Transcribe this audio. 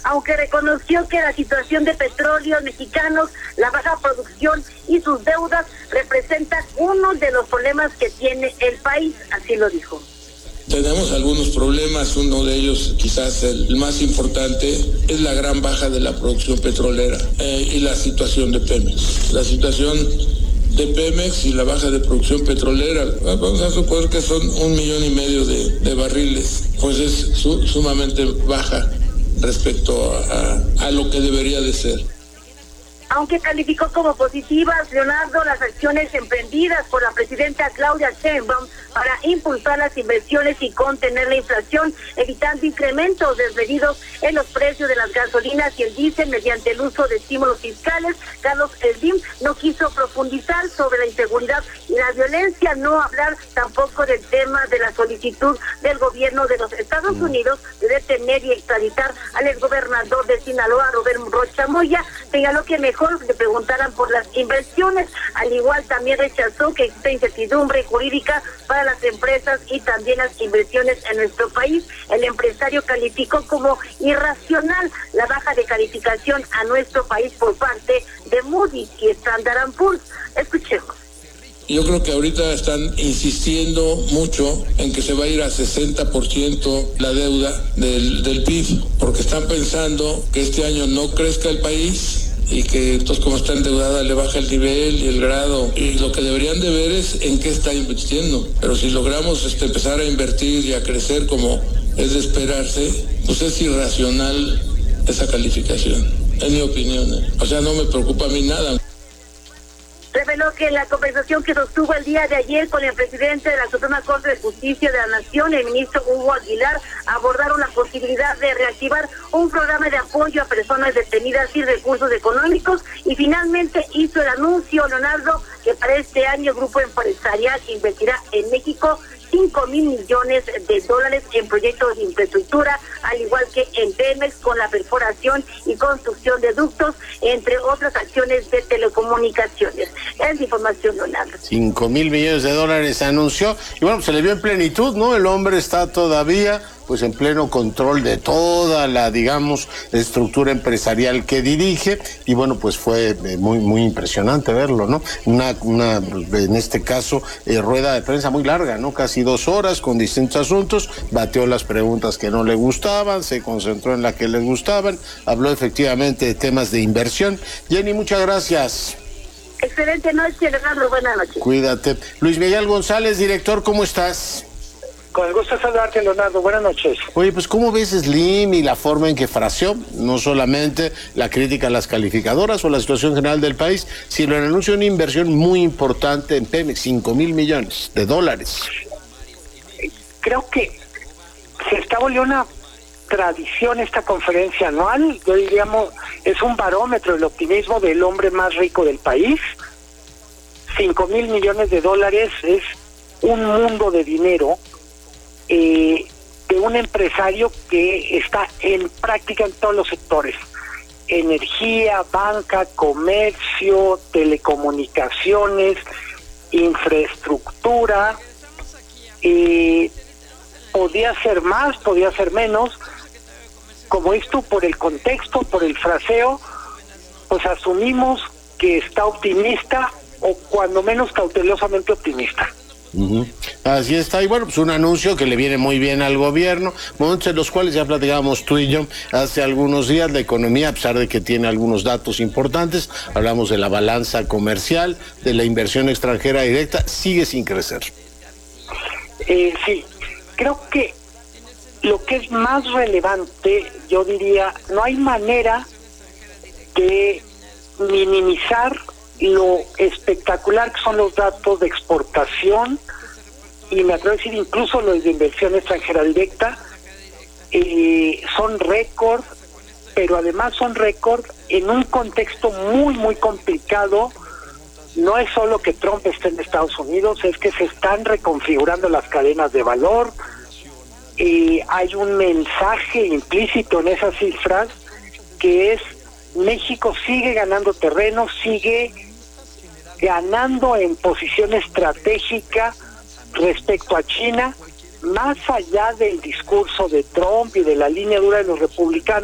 aunque reconoció que la situación de petróleos mexicanos, la baja producción y sus deudas representan uno de los problemas que tiene el país, así lo dijo. Tenemos algunos problemas, uno de ellos quizás el más importante es la gran baja de la producción petrolera y la situación de Pemex. La situación de Pemex y la baja de producción petrolera, vamos a suponer que son 1,5 millones de barriles, pues es sumamente baja respecto a lo que debería de ser. Aunque calificó como positivas, Leonardo, las acciones emprendidas por la presidenta Claudia Sheinbaum para impulsar las inversiones y contener la inflación, evitando incrementos desmedidos en los precios de las gasolinas y el diésel mediante el uso de estímulos fiscales. Carlos Slim no quiso profundizar sobre la inseguridad y la violencia, no hablar tampoco del tema de la solicitud del gobierno de los Estados Unidos de detener y extraditar al exgobernador de Sinaloa, Robert Rocha Moya. Señaló que mejor le preguntaran por las inversiones. Al igual también rechazó que existe incertidumbre jurídica para las empresas y también las inversiones en nuestro país. El empresario calificó como irracional la baja de calificación a nuestro país por parte de Moody's y Standard & Poor's. Escuchemos. Yo creo que ahorita están insistiendo mucho en que se va a ir a 60% la deuda del PIB, porque están pensando que este año no crezca el país y que entonces como está endeudada le baja el nivel y el grado, y lo que deberían de ver es en qué está invirtiendo. Pero si logramos empezar a invertir y a crecer como es de esperarse, pues es irracional esa calificación, en mi opinión. O sea, no me preocupa a mí nada. Reveló que en la conversación que sostuvo el día de ayer con el presidente de la Suprema Corte de Justicia de la Nación, el ministro Hugo Aguilar, abordaron la posibilidad de reactivar un programa de apoyo a personas detenidas sin recursos económicos y finalmente hizo el anuncio, Leonardo, que para este año el grupo empresarial invertirá en México 5,000 millones de dólares en proyectos de infraestructura, al igual que en Pemex con la perforación y construcción de ductos, entre otras acciones de telecomunicaciones. Es información, Leonardo. 5,000 millones de dólares anunció, y bueno, se le vio en plenitud, ¿no? El hombre está todavía pues en pleno control de toda la, digamos, estructura empresarial que dirige, y bueno, pues fue muy impresionante verlo, ¿no? Una en este caso, rueda de prensa muy larga, ¿no? Casi 2 horas con distintos asuntos, bateó las preguntas que no le gustaban, se concentró en las que le gustaban, habló efectivamente de temas de inversión. Jenny, muchas gracias. Excelente noche, Leonardo, buenas noches. Cuídate. Luis Miguel González, director, ¿cómo estás? Con el gusto de saludarte, Leonardo. Buenas noches. Oye, pues ¿cómo ves Slim y la forma en que fraseó no solamente la crítica a las calificadoras o la situación general del país, sino el anuncio de una inversión muy importante en Pemex, 5,000 millones de dólares? Creo que se está volviendo una tradición esta conferencia anual. Yo diríamos, es un barómetro del optimismo del hombre más rico del país. 5,000 millones de dólares es un mundo de dinero, de un empresario que está en práctica en todos los sectores: energía, banca, comercio, telecomunicaciones, infraestructura. Podía ser más, podía ser menos. Como esto, por el contexto, por el fraseo, pues asumimos que está optimista, o cuando menos cautelosamente optimista. Así está, y bueno, pues un anuncio que le viene muy bien al gobierno, momentos en los cuales ya platicábamos tú y yo hace algunos días. La economía, a pesar de que tiene algunos datos importantes, hablamos de la balanza comercial, de la inversión extranjera directa, sigue sin crecer. Sí, creo que lo que es más relevante, yo diría, no hay manera de minimizar lo espectacular que son los datos de exportación, y me atrevo a decir incluso los de inversión extranjera directa. Son récord, pero además son récord en un contexto muy complicado. No es solo que Trump esté en Estados Unidos, es que se están reconfigurando las cadenas de valor. Hay un mensaje implícito en esas cifras, que es: México sigue ganando terreno, sigue ganando en posición estratégica respecto a China, más allá del discurso de Trump y de la línea dura de los republicanos.